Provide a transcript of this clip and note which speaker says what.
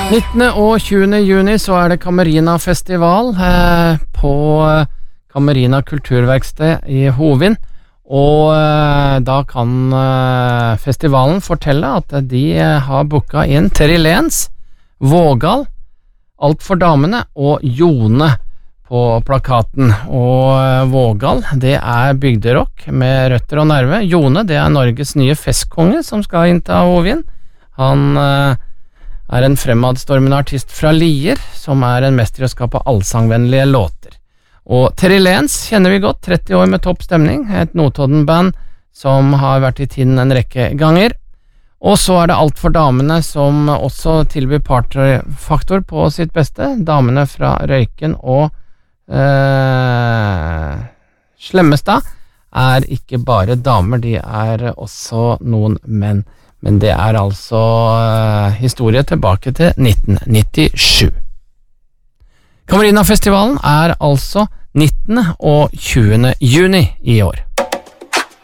Speaker 1: 19. og 20. juni så det Kamerina Festival på Kamerina Kulturverksted i Hovin, og da kan festivalen fortelle at de har booket inn Terry Lenz, Vågal, Alt for damene og Jone på plakaten. Og Vågal, det bygderock med røtter og nerve. Jone, det Norges nye festkonge som skal innta Hovin. Han en fremadstormende artist fra Lier, som en mester i å skape allsangvennlige låter. Og Terry Lenz kjenner vi godt, 30 år med topp stemning, et Notodden-band som har vært i tiden en rekke ganger. Og så det Alt for damene, som også tilbyr partyfaktor på sitt beste. Damene fra Røyken og Slemmestad ikke bare damer, de også noen menn. Men det altså historie tilbake til 1997. Kamerina-festivalen altså 19. og 20. juni i år.